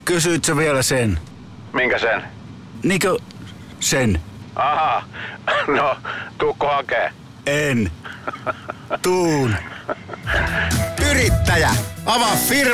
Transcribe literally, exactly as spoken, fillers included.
Kysyit sä vielä sen? Minkä sen? Niinkö sen? Aha, no tuukko hakee? En. Tuun. Yrittäjä, avaa firma.